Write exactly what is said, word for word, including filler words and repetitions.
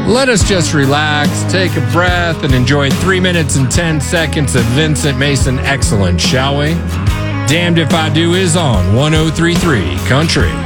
Let us just relax, take a breath, and enjoy three minutes and ten seconds of Vincent Mason excellence, shall we? Damned If I Do is on one oh three point three Country.